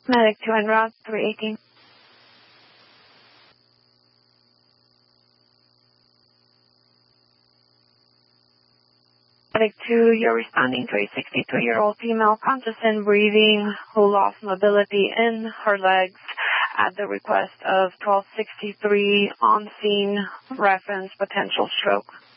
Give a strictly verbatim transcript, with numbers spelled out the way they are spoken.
Medic two en route, three eighteen. Medic two, you're responding to a sixty-two-year-old female conscious and breathing who lost mobility in her legs at the request of twelve sixty-three on scene reference potential stroke.